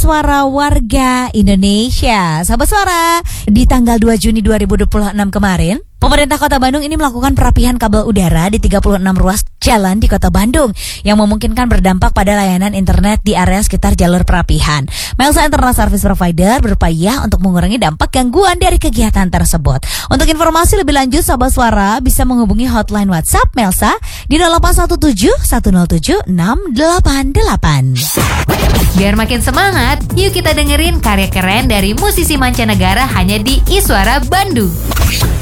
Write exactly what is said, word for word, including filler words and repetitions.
suara warga Indonesia. Sahabat Suara, di tanggal dua Juni dua ribu dua puluh enam kemarin, pemerintah Kota Bandung ini melakukan perapihan kabel udara di tiga puluh enam ruas jalan di Kota Bandung yang memungkinkan berdampak pada layanan internet di area sekitar jalur perapihan. Melsa Internet Service Provider berupaya untuk mengurangi dampak gangguan dari kegiatan tersebut. Untuk informasi lebih lanjut, Sahabat Suara bisa menghubungi hotline WhatsApp Melsa di nol delapan satu tujuh satu nol tujuh enam delapan delapan. Biar makin semangat, yuk kita dengerin karya keren dari musisi mancanegara hanya di Iswara Bandung.